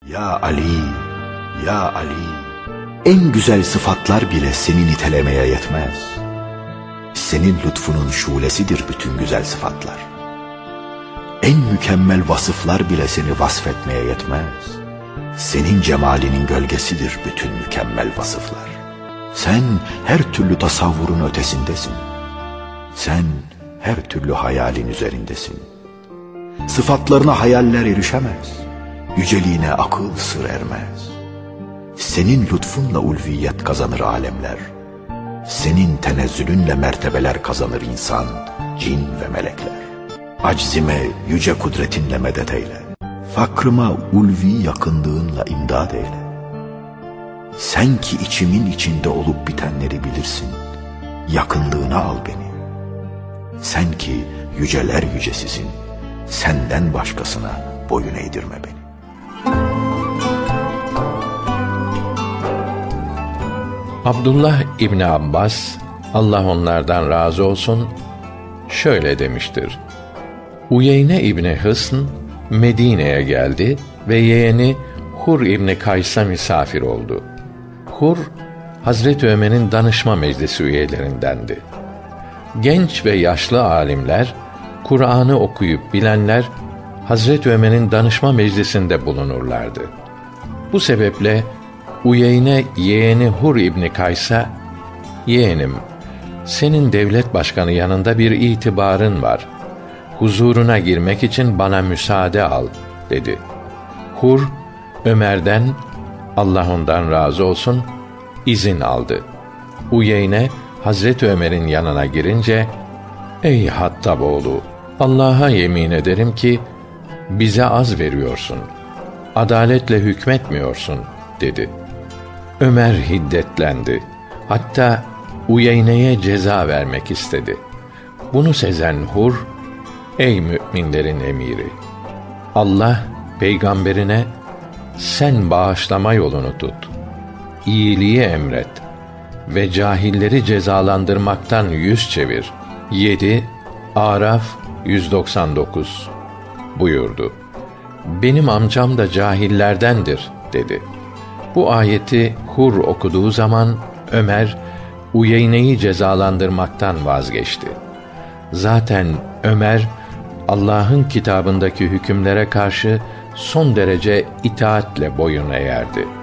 Ya Ali, ya Ali, en güzel sıfatlar bile seni nitelemeye yetmez. Senin lütfunun şulesidir bütün güzel sıfatlar. En mükemmel vasıflar bile seni vasfetmeye yetmez. Senin cemalinin gölgesidir bütün mükemmel vasıflar. Sen her türlü tasavvurun ötesindesin. Sen her türlü hayalin üzerindesin. Sıfatlarına hayaller erişemez. Yüceliğine akıl sır ermez. Senin lütfunla ulviyet kazanır alemler. Senin tenezzülünle mertebeler kazanır insan, cin ve melekler. Aczime yüce kudretinle medet eyle. Fakrıma ulvi yakınlığınla imdad eyle. Sen ki içimin içinde olup bitenleri bilirsin. Yakınlığına al beni. Sen ki yüceler yücesisin. Senden başkasına boyun eğdirme beni. Abdullah İbni Abbas, Allah onlardan razı olsun, şöyle demiştir: Uyeyne İbni Hısn Medine'ye geldi ve yeğeni Hur İbni Kays'a misafir oldu. Hur, Hazreti Ömer'in danışma meclisi üyelerindendi. Genç ve yaşlı alimler, Kur'an'ı okuyup bilenler, Hazreti Ömer'in danışma meclisinde bulunurlardı. Bu sebeple Uyeyne yeğeni Hur İbni Kays'a, "Yeğenim, senin devlet başkanı yanında bir itibarın var. Huzuruna girmek için bana müsaade al," dedi. Hur, Ömer'den, Allah ondan razı olsun, izin aldı. Uyeyne, Hazreti Ömer'in yanına girince, "Ey Hattaboğlu, Allah'a yemin ederim ki, bize az veriyorsun. Adaletle hükmetmiyorsun," dedi. Ömer hiddetlendi. Hatta Uyeyne'ye ceza vermek istedi. Bunu sezen Hur, "Ey müminlerin emiri! Allah peygamberine, sen bağışlama yolunu tut, iyiliği emret ve cahilleri cezalandırmaktan yüz çevir." 7 Araf 199 buyurdu. "Benim amcam da cahillerdendir," dedi. Bu ayeti Hur okuduğu zaman Ömer, Uyeyne'yi cezalandırmaktan vazgeçti. Zaten Ömer, Allah'ın kitabındaki hükümlere karşı son derece itaatle boyun eğerdi.